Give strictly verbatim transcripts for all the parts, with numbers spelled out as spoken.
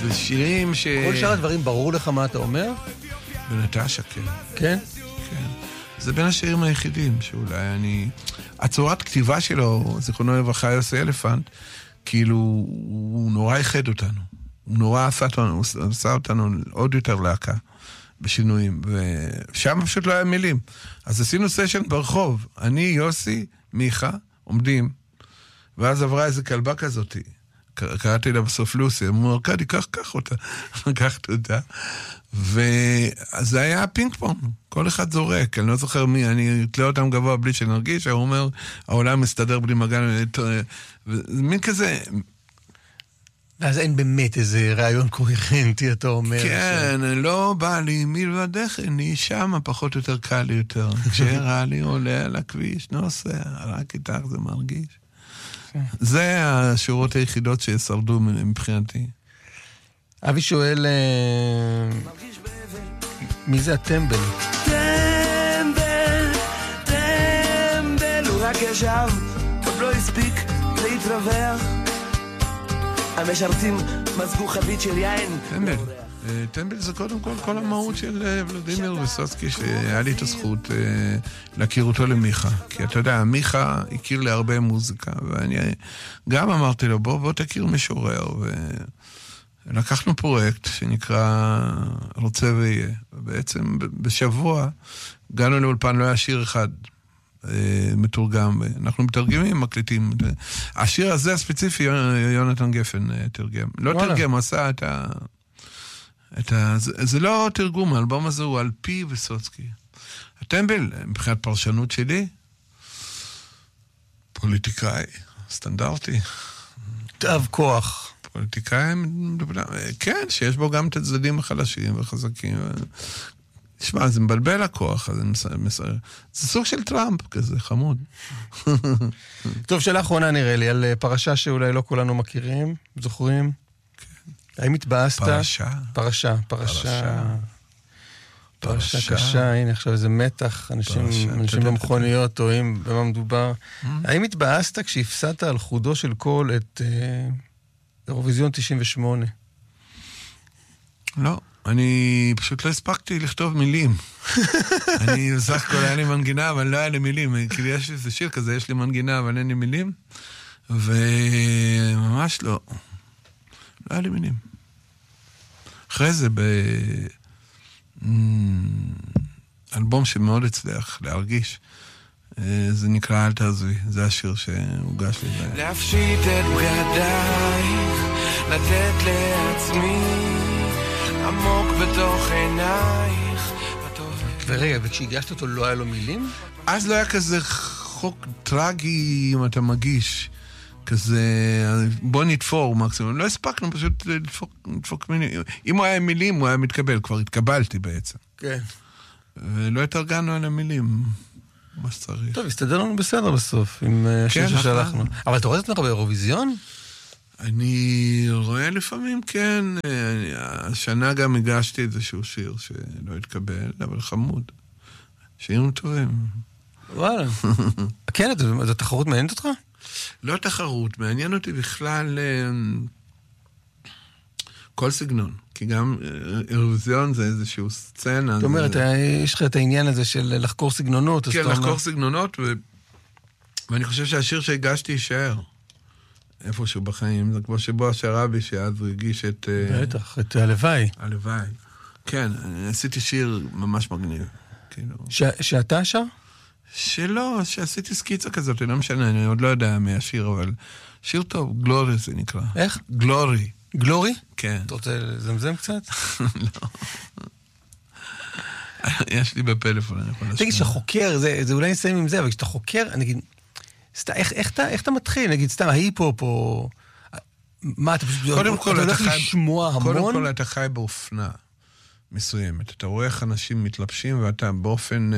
זה שירים ש... כל שאר הדברים ברור לך מה אתה אומר? בנטשה, כן. כן? כן. זה בין השירים היחידים שאולי אני... הצורת כתיבה שלו, זיכרונו לברכה, יוסי אלפנט, כאילו, הוא נורא ייחד אותנו. הוא נורא עשה אותנו, הוא עשה אותנו עוד יותר להקה בשינויים, ושם פשוט לא היה מילים. אז עשינו סשן ברחוב, אני, יוסי, מיכה, עומדים, ואז עברה איזו כלבה כזאת, קראתי לה בסוף לוסי, אמרו, ארקדי, קח, קח אותה, לקחתי אותה, וזה היה פינג פונג, כל אחד זורק, אני לא זוכר מי, אני אתלה אותם גבוה בלי שנרגיש, הוא אומר, העולם מסתדר בלי מגן, מין כזה... ואז אין באמת איזה רעיון קוהרנטי, אתה אומר. כן, ש... לא בא לי מלבדך, אני שם, פחות או יותר קל לי יותר. כשרע לי עולה על הכביש, נוסע, רק איתך זה מרגיש. זה השורות היחידות ששרדו מבחינתי. אבי שואל, מי זה הטמבל? טמבל, טמבל, הוא רק ישב, עוד לא הספיק להתרווח. המשרתים מזגו חבית של יין. טמבל. טמבל זה קודם כל כל המהות של ולדימיר ויסוצקי, שהיה לי את הזכות להכיר אותו למיכה. כי אתה יודע, מיכה הכיר לי הרבה מוזיקה, ואני גם אמרתי לו, בוא, בוא תכיר משורר. ולקחנו פרויקט שנקרא רוצה ויהיה. ובעצם בשבוע הגענו לאולפן, לא היה שיר אחד מתורגם, אנחנו מתרגמים, מקליטים. השיר הזה הספציפי, יונתן גפן תרגם. לא תרגם, עשה את ה... את ה... זה, זה לא תרגום, האלבום הזה הוא על פי ויסוצקי. הטמבל, מבחינת פרשנות שלי, פוליטיקאי, סטנדרטי. תאב כוח. פוליטיקאי, כן, שיש בו גם את הצדדים החלשים וחזקים. תשמע, זה מבלבל הכוח, זה, מסר... זה סוג של טראמפ כזה, חמוד. טוב, שאלה אחרונה נראה לי, על פרשה שאולי לא כולנו מכירים, זוכרים? כן. האם התבאסת? פרשה. פרשה, פרשה. פרשה קשה, הנה עכשיו איזה מתח, אנשים, אנשים במכוניות טועים במה מדובר. האם התבאסת כשהפסדת על חודו של קול את אירוויזיון תשעים ושמונה? לא. אני פשוט לא הספקתי לכתוב מילים. אני בסך הכל היה לי מנגינה, אבל לא היה לי מילים. כאילו יש איזה שיר כזה, יש לי מנגינה, אבל אין לי מילים. וממש לא. לא היה לי מילים. אחרי זה, באלבום שמאוד הצליח להרגיש, זה נקרא אל תעזבי. זה השיר שהוגש לי. להפשיט את בגדייך, לתת לעצמי עמוק בתוך עינייך. ורגע, וכשהגשת אותו לא היה לו מילים? אז לא היה כזה חוק טרגי אם אתה מגיש. כזה, בוא נתפור מקסימום. לא הספקנו פשוט לדפוק, לדפוק מילים. אם הוא היה מילים, הוא היה מתקבל. כבר התקבלתי בעצם. כן. ולא התארגנו על המילים. מה שצריך. טוב, הסתדר לנו בסדר בסוף, עם השיר ששלחנו. אבל אתה רואה את עצמך באירוויזיון? אני רואה לפעמים, כן. השנה גם הגשתי איזשהו שיר שלא התקבל, אבל חמוד. שירים טובים. וואלה. כן, זו תחרות מעניינת אותך? לא תחרות, מעניין אותי בכלל כל סגנון. כי גם אירוויזיון זה איזשהו סצנה. זאת אומרת, יש לך את העניין הזה של לחקור סגנונות. כן, לחקור סגנונות, ואני חושב שהשיר שהגשתי יישאר. איפשהו בחיים, זה כמו שבוע שרבי, שאז הוא הגיש את... בטח, את הלוואי. הלוואי. כן, עשיתי שיר ממש מגניב. שאתה שר? שלא, שעשיתי סקיצה כזאת, לא משנה, אני עוד לא יודע מי השיר, אבל שיר טוב, גלורי זה נקרא. איך? גלורי. גלורי? כן. אתה רוצה לזמזם קצת? לא. יש לי בפלאפון, אני יכול לשמוע. תגיד, שחוקר, זה אולי נסיים עם זה, אבל כשאתה חוקר, נגיד, איך אתה מתחיל? נגיד, סתם, ההיפ-הופ או... מה, אתה פשוט... קודם כל, אתה הולך לשמוע המון? קודם כל, אתה חי באופנה מסוימת. אתה רואה איך אנשים מתלבשים, ואתה באופן...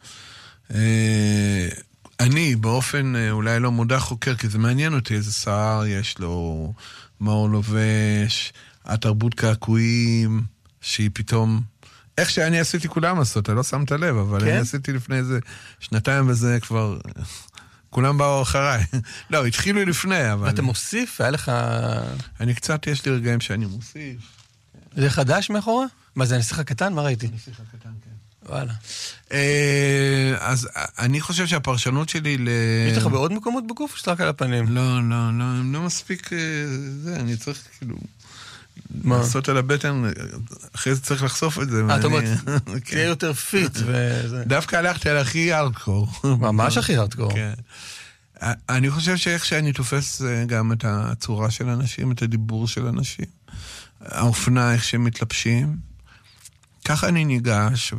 אני באופן אולי לא מודע חוקר, כי זה מעניין אותי איזה שיער יש לו, מה הוא לובש, התרבות קעקועים, שהיא פתאום... איך שאני עשיתי כולם עשו, אתה לא שמת לב, אבל אני עשיתי לפני איזה שנתיים וזה כבר כולם באו אחריי. לא, התחילו לפני, אבל... ואתה מוסיף? היה לך... אני קצת, יש לי רגעים שאני מוסיף. זה חדש מאחורה? מה זה, הנסיך הקטן? מה ראיתי? הנסיך הקטן, כן. וואלה. אז אני חושב שהפרשנות שלי ל... יש לך בעוד מקומות בגוף או שאתה רק על הפנים? לא, לא, לא, לא מספיק... זה, אני צריך כאילו... לעשות על הבטן, אחרי זה צריך לחשוף את זה. אתה אומר, תהיה יותר פיט. דווקא הלכתי על הכי הארדקור. ממש הכי הארדקור. כן. אני חושב שאיך שאני תופס גם את הצורה של אנשים, את הדיבור של אנשים, האופנה, איך שהם מתלבשים, ככה אני ניגש,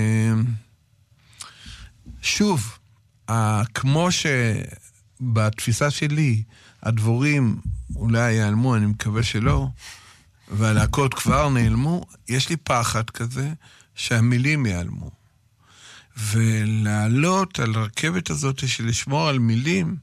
ושוב, כמו שבתפיסה שלי, הדבורים אולי ייעלמו, אני מקווה שלא, והלהקות כבר נעלמו, יש לי פחד כזה שהמילים ייעלמו. ולעלות על הרכבת הזאת של לשמור על מילים,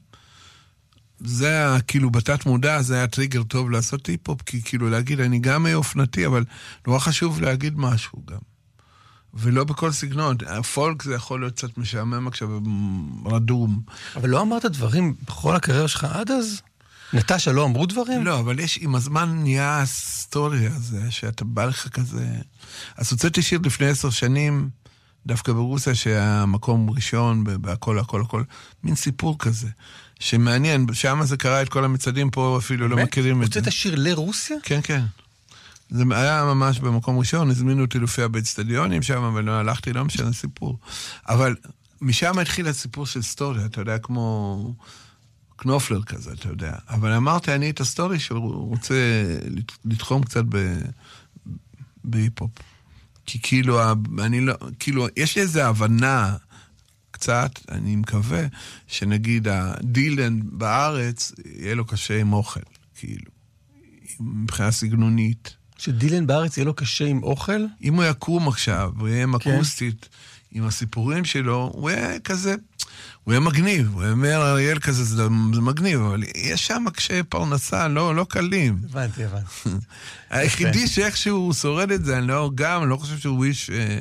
זה היה, כאילו בתת מודע, זה היה טריגר טוב לעשות היפ-הופ, כי כאילו להגיד, אני גם אופנתי, אבל נורא חשוב להגיד משהו גם. ולא בכל סגנון. הפולק זה יכול להיות קצת משעמם עכשיו, רדום. אבל לא אמרת דברים בכל הקריירה שלך עד אז? נטשה לא אמרו דברים? לא, אבל יש, עם הזמן נהיה הסטורי הזה, שאתה בא לך כזה... אז הוצאתי שיר לפני עשר שנים, דווקא ברוסיה, שהמקום ראשון, בהכל, הכל, הכל, מין סיפור כזה, שמעניין, שם זה קרה את כל המצעדים פה, אפילו לא מכירים את זה. הוצאת שיר לרוסיה? כן, כן. זה היה ממש במקום ראשון, הזמינו אותי להופיע באצטדיונים שם, אבל לא הלכתי, לא משנה סיפור. אבל משם התחיל הסיפור של סטורי, אתה יודע, כמו... קנופלר כזה, אתה יודע. אבל אמרתי, אני את הסטורי שהוא רוצה לתחום קצת בהיפ-הופ. כי כאילו, אני לא, כאילו, יש לי איזו הבנה קצת, אני מקווה, שנגיד, הדילן בארץ, יהיה לו קשה עם אוכל, כאילו, מבחינה סגנונית. שדילן בארץ יהיה לו קשה עם אוכל? אם הוא יקום עכשיו, הוא יהיה עם אקוסטית, עם הסיפורים שלו, הוא יהיה כזה... הוא יהיה מגניב, הוא אומר אריאל כזה, זה, זה מגניב, אבל יש שם קשי פרנסה, לא, לא קלים. הבנתי, הבנתי. היחידי שאיכשהו שורד את זה, אני לא, גם, לא חושב שהוא איש אה,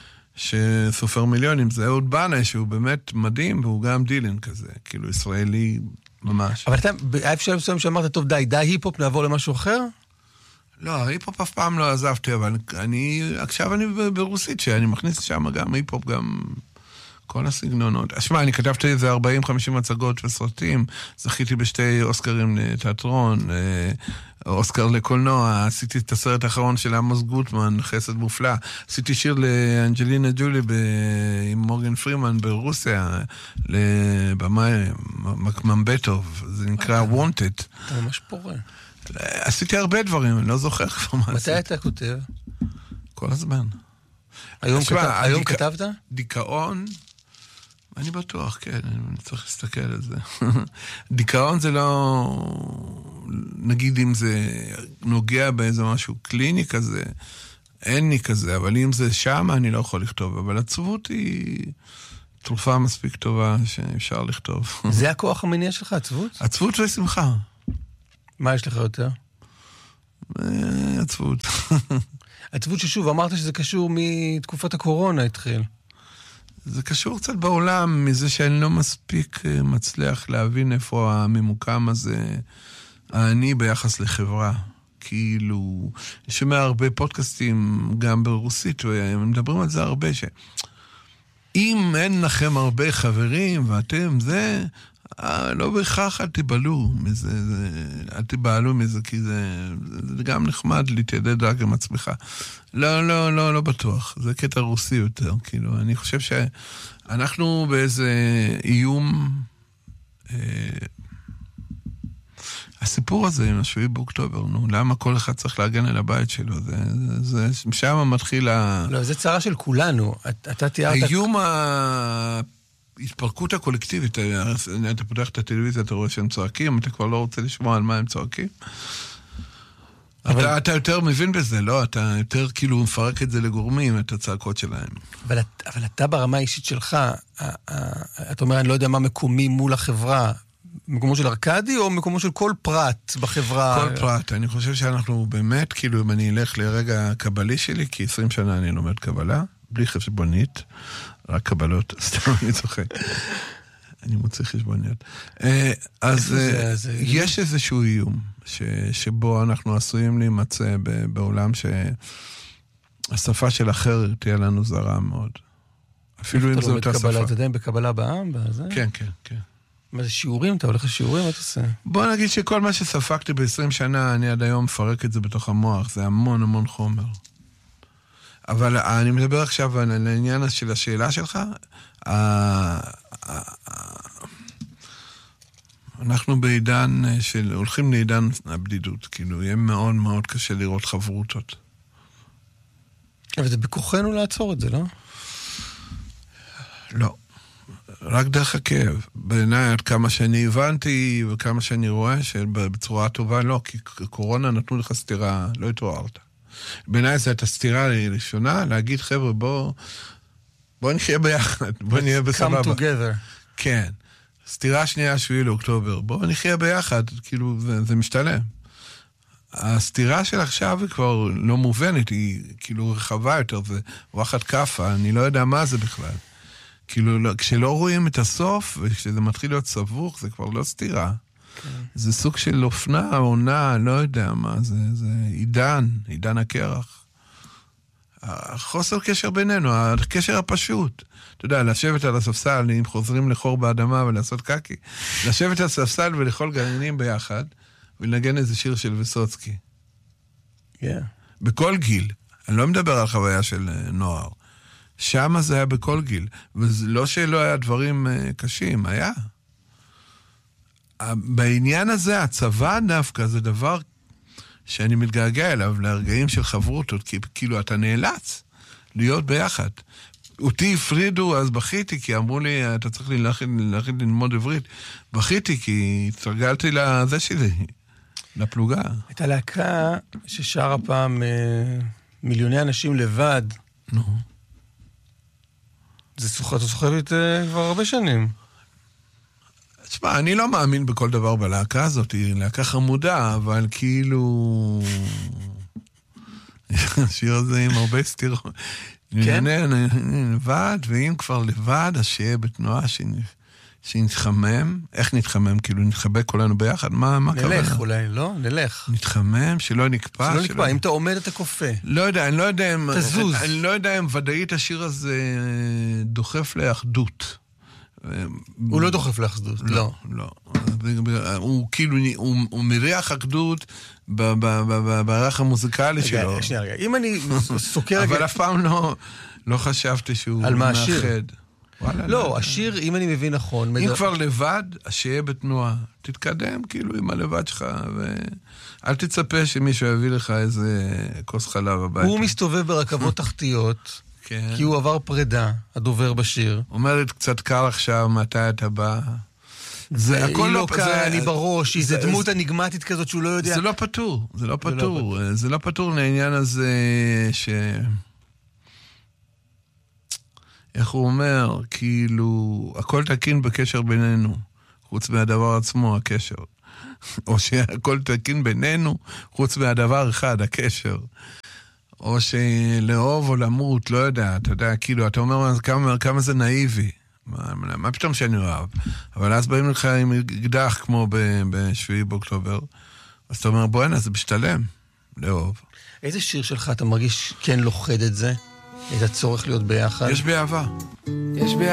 שסופר מיליונים, זה אהוד בנה, שהוא באמת מדהים, והוא גם דילן כזה, כאילו ישראלי ממש. אבל אתה, היה אפשר מסוים שאמרת, טוב, די, די היפ-הופ, נעבור למשהו אחר? לא, היפ-הופ אף פעם לא עזבתי, אבל אני, עכשיו אני ברוסית, שאני מכניס שם גם היפ-הופ, גם... כל הסגנונות. אשמע, אני כתבתי איזה ארבעים חמישים מצגות וסרטים, זכיתי בשתי אוסקרים לתיאטרון, אוסקר לקולנוע, עשיתי את הסרט האחרון של עמוס גוטמן, חסד מופלא, עשיתי שיר לאנג'לינה ג'ולי עם מורגן פרימן ברוסיה, לבמאי ממבטוב, זה נקרא Wanted. אתה ממש פורה. עשיתי הרבה דברים, אני לא זוכר כבר מה עשיתי. מתי אתה כותב? כל הזמן. היום כתבת? דיכאון, אני בטוח, כן, אני צריך להסתכל על זה. דיכאון זה לא, נגיד אם זה נוגע באיזה משהו קליני כזה, אין לי כזה, אבל אם זה שם אני לא יכול לכתוב, אבל עצבות היא תרופה מספיק טובה שאפשר לכתוב. זה הכוח המניע שלך, עצבות? עצבות ושמחה. מה יש לך יותר? עצבות. עצבות ששוב, אמרת שזה קשור מתקופת הקורונה התחיל. זה קשור קצת בעולם, מזה שאני לא מספיק מצליח להבין איפה הממוקם הזה, אני ביחס לחברה. כאילו, אני שומע הרבה פודקאסטים, גם ברוסית, והם מדברים על זה הרבה, שאם אין לכם הרבה חברים, ואתם זה, לא בהכרח אל תיבלו מזה, זה, אל תיבלו מזה, כי זה, זה גם נחמד להתיידד רק עם עצמך. לא, לא, לא, לא בטוח. זה קטע רוסי יותר, כאילו. אני חושב שאנחנו באיזה איום, אה, הסיפור הזה עם השביעי באוקטובר, נו, למה כל אחד צריך להגן על הבית שלו? זה, זה, זה שם מתחיל ה... לא, זה צרה של כולנו. אתה תיארת... האיום ה... התפרקות הקולקטיבית, אתה פותח את הטלוויזיה, אתה רואה שהם צועקים, אתה כבר לא רוצה לשמוע על מה הם צועקים. אבל... אתה, אתה יותר מבין בזה, לא? אתה יותר כאילו מפרק את זה לגורמים, את הצעקות שלהם. אבל, אבל אתה ברמה האישית שלך, אתה אומר, אני לא יודע מה מקומי מול החברה, מקומו של ארקדי או מקומו של כל פרט בחברה? כל פרט. אני חושב שאנחנו באמת, כאילו אם אני אלך לרגע הקבלי שלי, כי עשרים שנה אני לומד קבלה, בלי חשבונית, רק קבלות, סתם אני צוחק. אני מוצא חשבוניות. אז יש איזשהו איום, שבו אנחנו עשויים להימצא בעולם שהשפה של אחר תהיה לנו זרה מאוד. אפילו אם זו אותה שפה. אתה יודע, בקבלה בעם? כן, כן, כן. מה זה שיעורים? אתה הולך לשיעורים? מה אתה עושה? בוא נגיד שכל מה שספקתי ב-עשרים שנה, אני עד היום מפרק את זה בתוך המוח. זה המון המון חומר. אבל אני מדבר עכשיו על העניין של השאלה שלך. אנחנו בעידן של, הולכים לעידן הבדידות. כאילו, יהיה מאוד מאוד קשה לראות חברותות. אבל זה בכוחנו לעצור את זה, לא? לא. רק דרך הכאב. בעיניי, עד כמה שאני הבנתי וכמה שאני רואה, שבצורה טובה לא, כי קורונה נתנו לך סתירה, לא התעוררת. בעיניי זה את הסתירה הראשונה, להגיד, חבר'ה, בוא, בוא נחיה ביחד, בוא נהיה בסבבה. Come together. כן. סתירה שנייה, שביעי לאוקטובר, בוא נחיה ביחד, כאילו, זה, זה משתלם. הסתירה של עכשיו היא כבר לא מובנת, היא כאילו רחבה יותר, זה וואחד קפה, אני לא יודע מה זה בכלל. כאילו, כשלא רואים את הסוף, וכשזה מתחיל להיות סבוך, זה כבר לא סתירה. כן. זה סוג של אופנה, עונה, לא יודע מה, זה, זה עידן, עידן הקרח. החוסר קשר בינינו, הקשר הפשוט. אתה יודע, לשבת על הספסל, אם חוזרים לחור באדמה ולעשות קקי, לשבת על הספסל ולאכול גרעינים ביחד, ולנגן איזה שיר של ויסוצקי. כן. Yeah. בכל גיל. אני לא מדבר על חוויה של נוער. שם זה היה בכל גיל. ולא שלא היה דברים קשים, היה. בעניין הזה, הצבא דווקא זה דבר שאני מתגעגע אליו, להרגעים של חברותות, כי כאילו אתה נאלץ להיות ביחד. אותי הפרידו, אז בכיתי, כי אמרו לי, אתה צריך ללכת ללמוד עברית. בכיתי, כי התרגלתי לזה שלי, לפלוגה. הייתה להקה ששרה פעם מיליוני אנשים לבד. נו. זה סוחר, אתה סוחר את כבר הרבה שנים. תשמע, אני לא מאמין בכל דבר בלהקה הזאת, היא להקה חמודה, אבל כאילו... השיר הזה עם הרבה סתירות. כן? לבד, ואם כבר לבד, אז שיהיה בתנועה שנתחמם. איך נתחמם? כאילו נתחבק כולנו ביחד? מה הכוונה? נלך אולי, לא? נלך. נתחמם, שלא נקפא. שלא נקפא, אם אתה עומד אתה קופא. לא יודע, אני לא יודע אם... תזוז. אני לא יודע אם ודאית השיר הזה דוחף לאחדות. הוא לא דוחף לאחדות, לא. לא. הוא כאילו, הוא מריח אחדות בערך המוזיקלי שלו. שנייה רגע, אם אני סוקר... אבל אף פעם לא חשבתי שהוא מאחד. על מה השיר? לא, השיר, אם אני מבין נכון... אם כבר לבד, אז שיהיה בתנועה. תתקדם כאילו עם הלבד שלך, ואל תצפה שמישהו יביא לך איזה כוס חלב הביתה. הוא מסתובב ברכבות תחתיות, כי הוא עבר פרידה, הדובר בשיר. אומרת, קצת קר עכשיו, מתי אתה בא? זה הכל לא קר, אני בראש, זה דמות אניגמטית כזאת שהוא לא יודע. זה לא פתור, זה לא פתור. זה לא פתור לעניין הזה ש... איך הוא אומר? כאילו, הכל תקין בקשר בינינו, חוץ מהדבר עצמו, הקשר. או שהכל תקין בינינו, חוץ מהדבר אחד, הקשר. או שלאהוב או למות, לא יודע, אתה יודע, כאילו, אתה אומר כמה, כמה זה נאיבי. מה, מה פתאום שאני אוהב? אבל אז באים לך עם אקדח כמו בשביעי באוקטובר, אז אתה אומר, בואי, זה משתלם, לאהוב. איזה שיר שלך אתה מרגיש כן לוחד את זה? את הצורך להיות ביחד? יש באהבה. יש באהבה.